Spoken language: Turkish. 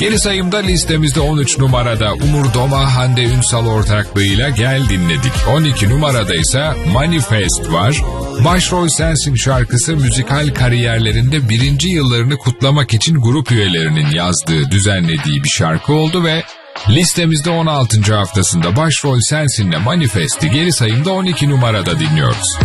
Geri sayımda listemizde 13 numarada Umur Doma Hande Ünsal ortaklığıyla Gel dinledik. 12 numarada ise Manifest var. Başrol Sensin şarkısı müzikal kariyerlerinde 1. yıllarını kutlamak için grup üyelerinin yazdığı, düzenlediği bir şarkı oldu ve listemizde 16. haftasında Başrol Sensin'le Manifest'i geri sayımda 12 numarada dinliyoruz.